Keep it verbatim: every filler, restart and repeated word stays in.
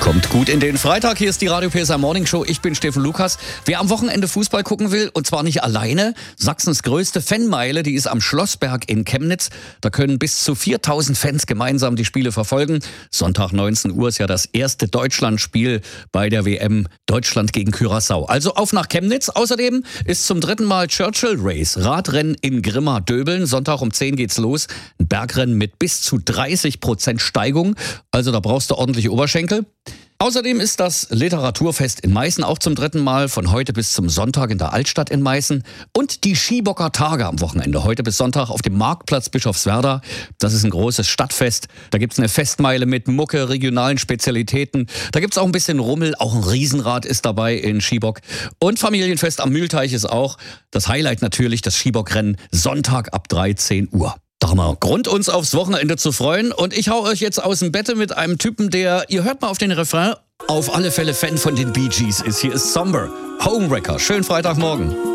Kommt gut in den Freitag. Hier ist die Radio P S A Morning Show. Ich bin Steffen Lukas. Wer am Wochenende Fußball gucken will, und zwar nicht alleine, Sachsens größte Fanmeile, die ist am Schlossberg in Chemnitz. Da können bis zu viertausend Fans gemeinsam die Spiele verfolgen. Sonntag neunzehn Uhr ist ja das erste Deutschlandspiel bei der W M Deutschland gegen Curaçao. Also auf nach Chemnitz. Außerdem ist zum dritten Mal Churchill Race, Radrennen in Grimma-Döbeln. Sonntag um zehn geht's los. Ein Bergrennen mit bis zu dreißig Prozent Steigung. Also da brauchst du ordentliche Oberschenkel. Außerdem ist das Literaturfest in Meißen auch zum dritten Mal von heute bis zum Sonntag in der Altstadt in Meißen. Und die Skibocker Tage am Wochenende, heute bis Sonntag auf dem Marktplatz Bischofswerda. Das ist ein großes Stadtfest. Da gibt's eine Festmeile mit Mucke, regionalen Spezialitäten. Da gibt's auch ein bisschen Rummel, auch ein Riesenrad ist dabei in Skibock. Und Familienfest am Mühlteich ist auch. Das Highlight natürlich, das Skibockrennen Sonntag ab dreizehn Uhr. Da haben wir Grund, uns aufs Wochenende zu freuen. Und ich hau euch jetzt aus dem Bette mit einem Typen, der, ihr hört mal auf den Refrain, auf alle Fälle Fan von den Bee Gees ist. Hier ist Somber, Homewrecker. Schönen Freitagmorgen.